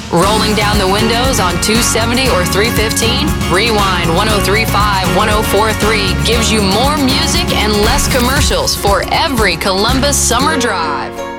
Rolling down the windows on 270 or 315? Rewind 1035, 1043 gives you more music and less commercials for every Columbus summer drive.